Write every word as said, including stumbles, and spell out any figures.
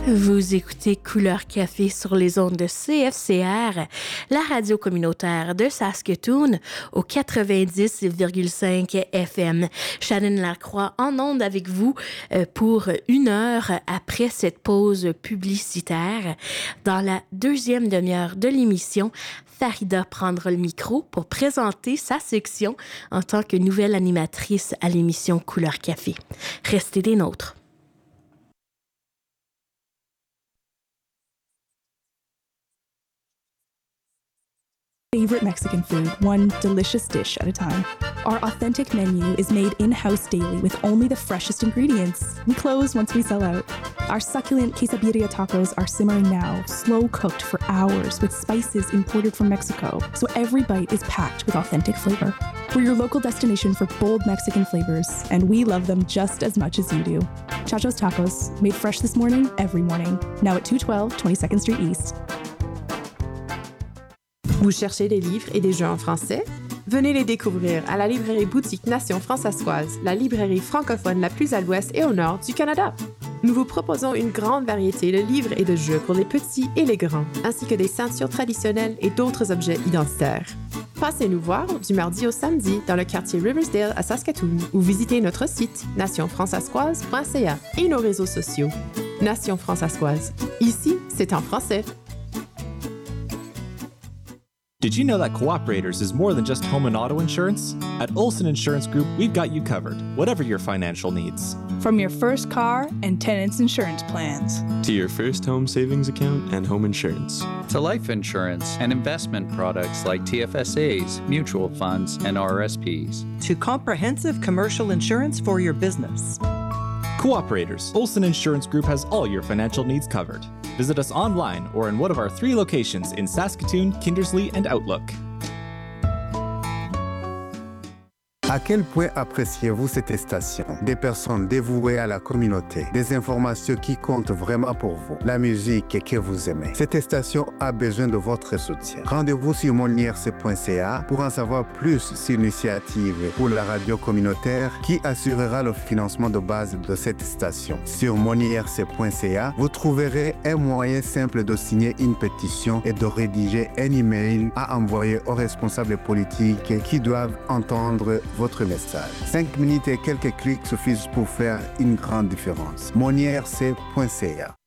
Vous écoutez Couleur Café sur les ondes de C F C R, la radio communautaire de Saskatoon, au quatre-vingt-dix virgule cinq F M. Shannon Lacroix en ondes avec vous euh, pour une heure après cette pause publicitaire. Dans la deuxième demi-heure de l'émission, Farida prendra le micro pour présenter sa section en tant que nouvelle animatrice à l'émission Couleur Café. Restez des nôtres. Favorite Mexican food, one delicious dish at a time. Our authentic menu is made in-house daily with only the freshest ingredients. We close once we sell out. Our succulent quesabirria tacos are simmering now, slow cooked for hours with spices imported from Mexico, so every bite is packed with authentic flavor. We're your local destination for bold Mexican flavors, and we love them just as much as you do. Chacho's Tacos, made fresh this morning, every morning. Now at two twelve twenty-second Street East. Vous cherchez des livres et des jeux en français? Venez les découvrir à la librairie boutique Nation Françaissoise, la librairie francophone la plus à l'ouest et au nord du Canada. Nous vous proposons une grande variété de livres et de jeux pour les petits et les grands, ainsi que des ceintures traditionnelles et d'autres objets identitaires. Passez nous voir du mardi au samedi dans le quartier Riversdale à Saskatoon ou visitez notre site nation françaissoise point c a et nos réseaux sociaux. Nation Françaissoise. Ici, c'est en français. Did you know that Cooperators is more than just home and auto insurance? At Olson Insurance Group, we've got you covered, whatever your financial needs. From your first car and tenants insurance plans, to your first home savings account and home insurance, to life insurance and investment products like T F S As, mutual funds, and R R S Ps, to comprehensive commercial insurance for your business. Cooperators, Olson Insurance Group has all your financial needs covered. Visit us online or in one of our three locations in Saskatoon, Kindersley, and Outlook. À quel point appréciez-vous cette station? Des personnes dévouées à la communauté, des informations qui comptent vraiment pour vous, la musique que vous aimez. Cette station a besoin de votre soutien. Rendez-vous sur mon i r c point c a pour en savoir plus sur l'initiative pour la radio communautaire qui assurera le financement de base de cette station. Sur mon i r c point c a, vous trouverez un moyen simple de signer une pétition et de rédiger un email à envoyer aux responsables politiques qui doivent entendre votre message. Cinq minutes et quelques clics suffisent pour faire une grande différence. mon i r c point c a